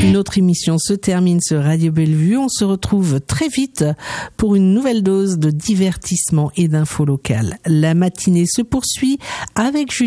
Notre émission se termine sur Radio Bellevue. On se retrouve très vite pour une nouvelle dose de divertissement et d'infos locales. La matinée se poursuit avec Julie.